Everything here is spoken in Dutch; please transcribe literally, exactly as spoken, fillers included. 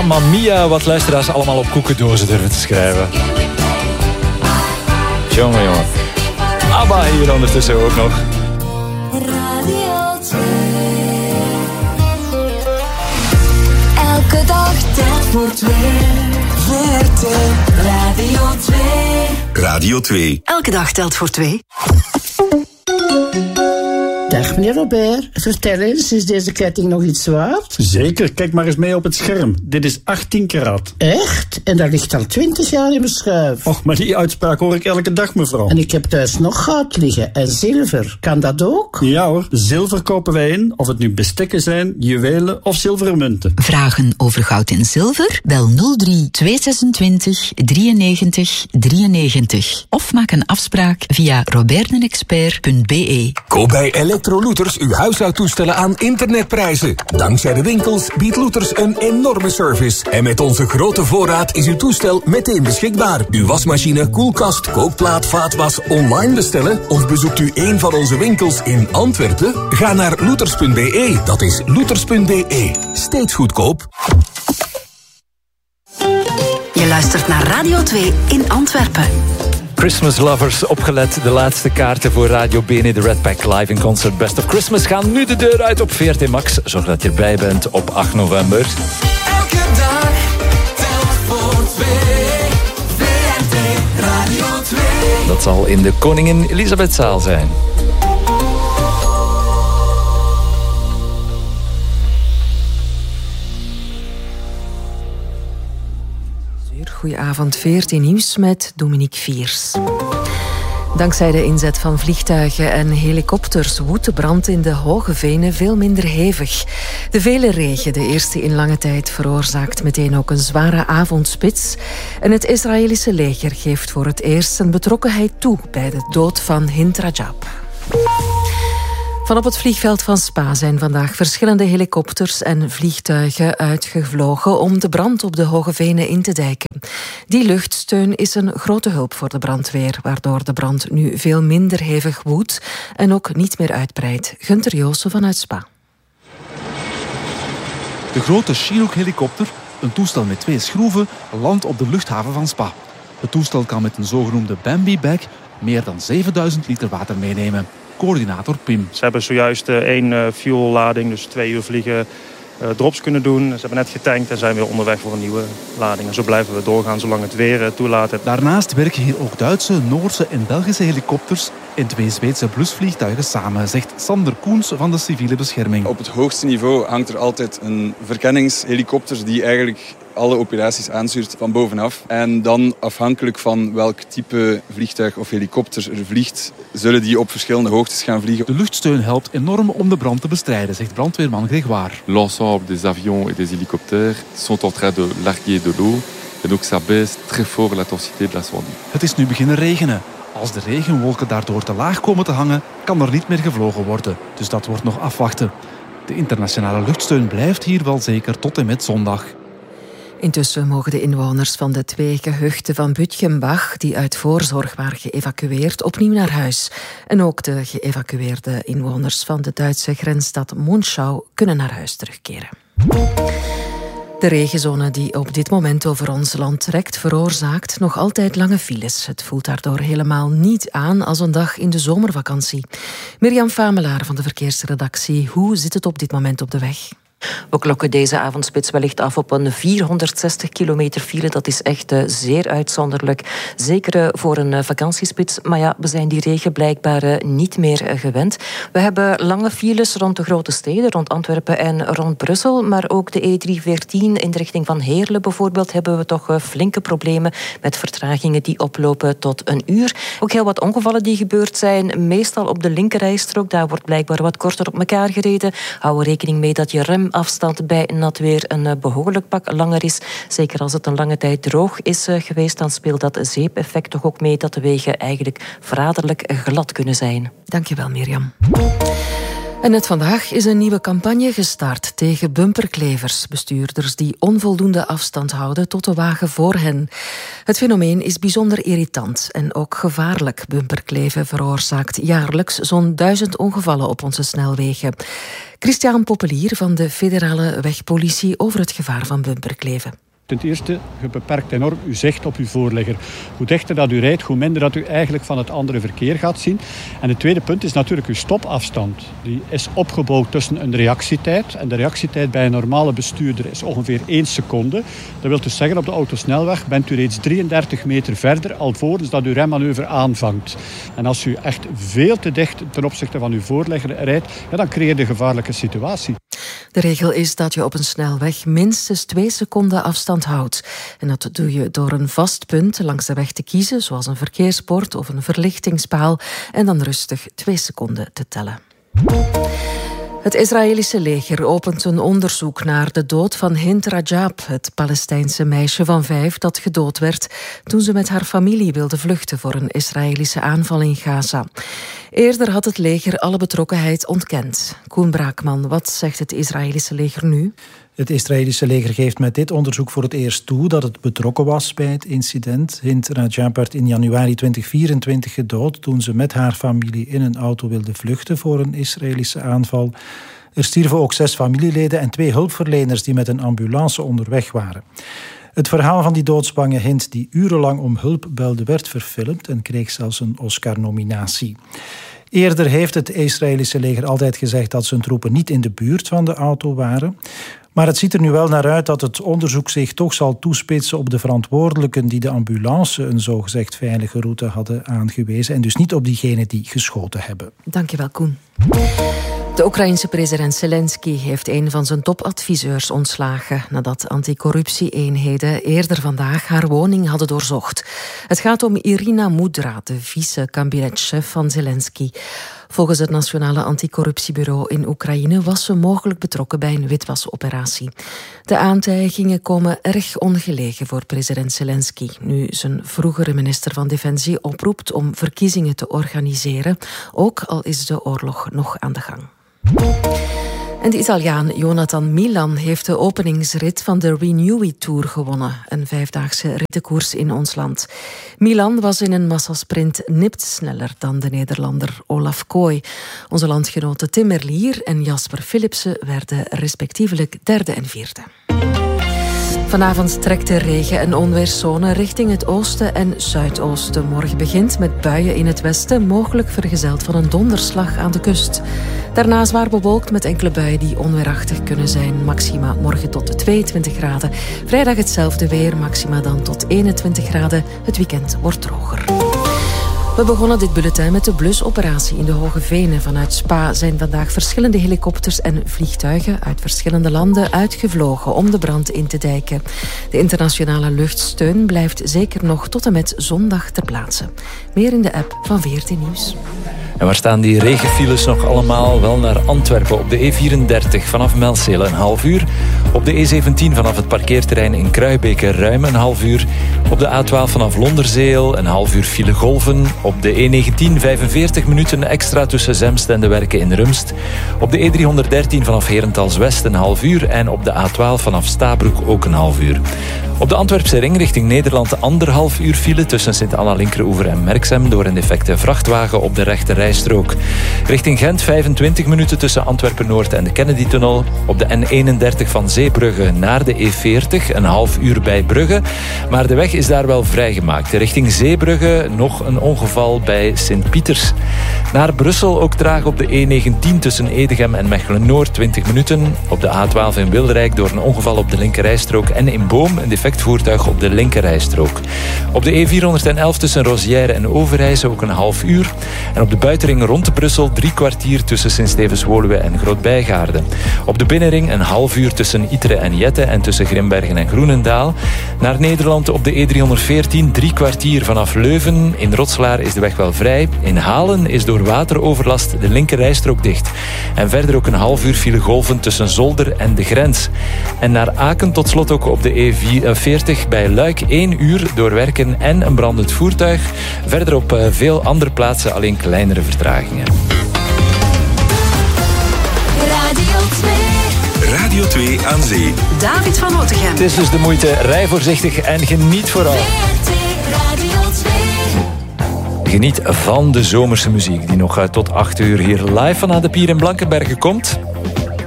Mamma mia, wat luisteraars allemaal op koekendozen durven te schrijven. Jongen, jongen. ABBA hier ondertussen ook nog. Radio twee. Elke dag telt voor twee. V R T Radio twee. Radio twee. Elke dag telt voor twee. Dag meneer Robert, vertel eens, is deze ketting nog iets waard? Zeker, kijk maar eens mee op het scherm. Dit is achttien karaat. Echt? En dat ligt al twintig jaar in mijn schuif. Och, maar die uitspraak hoor ik elke dag, mevrouw. En ik heb thuis nog goud liggen en zilver. Kan dat ook? Ja hoor, zilver kopen wij in, of het nu bestekken zijn, juwelen of zilveren munten. Vragen over goud en zilver? Bel nul drie tweehonderdzesentwintig drieënnegentig drieënnegentig. Of maak een afspraak via robertenexpert punt b e. Koop bij Electro-Looters uw huishoudtoestellen aan internetprijzen. Dankzij de winkels biedt Looters een enorme service. En met onze grote voorraad is uw toestel meteen beschikbaar. Uw wasmachine, koelkast, kookplaat, vaatwas online bestellen? Of bezoekt u een van onze winkels in Antwerpen? Ga naar looters punt b e. Dat is looters punt b e. Steeds goedkoop. Je luistert naar Radio twee in Antwerpen. Christmas lovers, opgelet. De laatste kaarten voor Radio Bene, de Red Pack Live in Concert Best of Christmas gaan nu de deur uit op V R T Max. Zorg dat je erbij bent op acht november. Elke dag telt voor twee. V R T Radio twee. Dat zal in de Koningin Elisabethzaal zijn. Goedenavond, V R T Nieuws met Dominique Viers. Dankzij de inzet van vliegtuigen en helikopters woedt de brand in de Hoge Venen veel minder hevig. De vele regen, de eerste in lange tijd, veroorzaakt meteen ook een zware avondspits. En het Israëlische leger geeft voor het eerst zijn betrokkenheid toe bij de dood van Hind Rajab. Van op het vliegveld van Spa zijn vandaag verschillende helikopters en vliegtuigen uitgevlogen om de brand op de Hoge Venen in te dijken. Die luchtsteun is een grote hulp voor de brandweer, waardoor de brand nu veel minder hevig woedt en ook niet meer uitbreidt. Gunther Joossen vanuit Spa. De grote Chinook-helikopter, een toestel met twee schroeven, landt op de luchthaven van Spa. Het toestel kan met een zogenoemde Bambi-bag meer dan zevenduizend liter water meenemen. Coördinator Pim. Ze hebben zojuist één uh, fuellading, dus twee uur vliegen, uh, drops kunnen doen. Ze hebben net getankt en zijn weer onderweg voor een nieuwe lading. En zo blijven we doorgaan zolang het weer uh, toelaat. Daarnaast werken hier ook Duitse, Noorse en Belgische helikopters en twee Zweedse blusvliegtuigen samen, zegt Sander Koens van de civiele bescherming. Op het hoogste niveau hangt er altijd een verkenningshelikopter die eigenlijk alle operaties aanstuurt van bovenaf. En dan afhankelijk van welk type vliegtuig of helikopter er vliegt, zullen die op verschillende hoogtes gaan vliegen. De luchtsteun helpt enorm om de brand te bestrijden, zegt brandweerman Grégoire. L'ensemble des avions et des hélicoptères sont en train de larguer de l'eau. Et donc ça baisse très fort l'intensité de l'incendie. Het is nu beginnen regenen. Als de regenwolken daardoor te laag komen te hangen, kan er niet meer gevlogen worden. Dus dat wordt nog afwachten. De internationale luchtsteun blijft hier wel zeker tot en met zondag. Intussen mogen de inwoners van de twee gehuchten van Bütgenbach, die uit voorzorg waren geëvacueerd, opnieuw naar huis. En ook de geëvacueerde inwoners van de Duitse grensstad Monschau kunnen naar huis terugkeren. De regenzone die op dit moment over ons land trekt, veroorzaakt nog altijd lange files. Het voelt daardoor helemaal niet aan als een dag in de zomervakantie. Mirjam Famelaar van de verkeersredactie, hoe zit het op dit moment op de weg? We klokken deze avondspits wellicht af op een vierhonderdzestig kilometer file. Dat is echt uh, zeer uitzonderlijk. Zeker uh, voor een uh, vakantiespits. Maar ja, we zijn die regen blijkbaar uh, niet meer uh, gewend. We hebben lange files rond de grote steden, rond Antwerpen en rond Brussel. Maar ook de E driehonderdveertien in de richting van Heerlen bijvoorbeeld hebben we toch uh, flinke problemen met vertragingen die oplopen tot een uur. Ook heel wat ongevallen die gebeurd zijn. Meestal op de linkerrijstrook. Daar wordt blijkbaar wat korter op elkaar gereden. Hou er rekening mee dat je rem afstand bij nat weer een behoorlijk pak langer is. Zeker als het een lange tijd droog is geweest, dan speelt dat zeepeffect toch ook mee dat de wegen eigenlijk verraderlijk glad kunnen zijn. Dankjewel, Mirjam. En net vandaag is een nieuwe campagne gestart tegen bumperklevers. Bestuurders die onvoldoende afstand houden tot de wagen voor hen. Het fenomeen is bijzonder irritant en ook gevaarlijk. Bumperkleven veroorzaakt jaarlijks zo'n duizend ongevallen op onze snelwegen. Christian Poppelier van de Federale Wegpolitie over het gevaar van bumperkleven. Ten eerste, je beperkt enorm uw zicht op uw voorligger. Hoe dichter dat u rijdt, hoe minder dat u eigenlijk van het andere verkeer gaat zien. En het tweede punt is natuurlijk uw stopafstand. Die is opgebouwd tussen een reactietijd. En de reactietijd bij een normale bestuurder is ongeveer één seconde. Dat wil dus zeggen, op de autosnelweg bent u reeds drieëndertig meter verder, alvorens dat uw remmanoeuvre aanvangt. En als u echt veel te dicht ten opzichte van uw voorligger rijdt, ja, dan creëer je een gevaarlijke situatie. De regel is dat je op een snelweg minstens twee seconden afstand houdt. En dat doe je door een vast punt langs de weg te kiezen, zoals een verkeersbord of een verlichtingspaal, en dan rustig twee seconden te tellen. Het Israëlische leger opent een onderzoek naar de dood van Hind Rajab, het Palestijnse meisje van vijf dat gedood werd toen ze met haar familie wilde vluchten voor een Israëlische aanval in Gaza. Eerder had het leger alle betrokkenheid ontkend. Koen Braakman, wat zegt het Israëlische leger nu? Het Israëlische leger geeft met dit onderzoek voor het eerst toe dat het betrokken was bij het incident. Hind Rajab werd in januari tweeduizend vierentwintig gedood toen ze met haar familie in een auto wilde vluchten voor een Israëlische aanval. Er stierven ook zes familieleden en twee hulpverleners die met een ambulance onderweg waren. Het verhaal van die doodsbange Hind die urenlang om hulp belde werd verfilmd en kreeg zelfs een Oscar-nominatie. Eerder heeft het Israëlische leger altijd gezegd dat zijn troepen niet in de buurt van de auto waren. Maar het ziet er nu wel naar uit dat het onderzoek zich toch zal toespitsen op de verantwoordelijken die de ambulance een zogezegd veilige route hadden aangewezen en dus niet op diegenen die geschoten hebben. Dankjewel, Koen. De Oekraïense president Zelensky heeft een van zijn topadviseurs ontslagen nadat anticorruptie-eenheden eerder vandaag haar woning hadden doorzocht. Het gaat om Irina Mudra, de vice-kabinetchef van Zelensky. Volgens het Nationale Anticorruptiebureau in Oekraïne was ze mogelijk betrokken bij een witwasoperatie. De aantijgingen komen erg ongelegen voor president Zelensky, nu zijn vroegere minister van Defensie oproept om verkiezingen te organiseren, ook al is de oorlog nog aan de gang. En de Italiaan Jonathan Milan heeft de openingsrit van de Renewy Tour gewonnen, een vijfdaagse rittenkoers in ons land. Milan was in een massasprint nipt sneller dan de Nederlander Olaf Kooi. Onze landgenoten Tim Merlier en Jasper Philipsen werden respectievelijk derde en vierde. Vanavond trekt de regen- en onweerszone richting het oosten en zuidoosten. Morgen begint met buien in het westen, mogelijk vergezeld van een donderslag aan de kust. Daarna zwaar bewolkt met enkele buien die onweerachtig kunnen zijn. Maxima morgen tot tweeëntwintig graden. Vrijdag hetzelfde weer, maxima dan tot eenentwintig graden. Het weekend wordt droger. We begonnen dit bulletin met de blusoperatie in de Hoge Venen. Vanuit Spa zijn vandaag verschillende helikopters en vliegtuigen uit verschillende landen uitgevlogen om de brand in te dijken. De internationale luchtsteun blijft zeker nog tot en met zondag ter plaatse. Meer in de app van V R T Nieuws. En waar staan die regenfiles nog allemaal? Wel naar Antwerpen op de E vierendertig vanaf Melcele een half uur. Op de E zeventien vanaf het parkeerterrein in Kruibeke ruim een half uur. Op de A twaalf vanaf Londerzeel een half uur file golven. Op de E negentien vijfenveertig minuten extra tussen Zemst en de Werken in Rumst. Op de E driehonderddertien vanaf Herentals West een half uur. En op de A twaalf vanaf Stabroek ook een half uur. Op de Antwerpse ring richting Nederland anderhalf uur file tussen Sint-Anna-Linkeroever en Merksem door een defecte vrachtwagen op de rechte rijstrook. Richting Gent vijfentwintig minuten tussen Antwerpen-Noord en de Kennedy-tunnel. Op de N eenendertig van Zeebrugge naar de E veertig, een half uur bij Brugge. Maar de weg is daar wel vrijgemaakt. Richting Zeebrugge nog een ongeval bij Sint-Pieters. Naar Brussel ook traag op de E negentien tussen Edegem en Mechelen-Noord twintig minuten. Op de A twaalf in Wilrijk door een ongeval op de linkerrijstrook en in Boom een defect voertuig op de linkerrijstrook. Op de E vierhonderdelf tussen Rosière en Overijse ook een half uur. En op de buitenring rond Brussel drie kwartier tussen Sint-Stevens-Woluwe en Groot-Bijgaarden. Op de binnenring een half uur tussen Itteren en Jette en tussen Grimbergen en Groenendaal. Naar Nederland op de E driehonderdveertien drie kwartier vanaf Leuven. In Rotslaar is de weg wel vrij. In Halen is door wateroverlast de linkerrijstrook dicht. En verder ook een half uur file golven tussen Zolder en de grens. En naar Aken tot slot ook op de E veertig bij Luik één uur door werken en een brandend voertuig. Verder op veel andere plaatsen alleen kleinere vertragingen. twee aan zee. David van Otegem. Het is dus de moeite. Rij voorzichtig en geniet vooral. Geniet van de zomerse muziek die nog tot acht uur hier live vanuit de Pier in Blankenberge komt.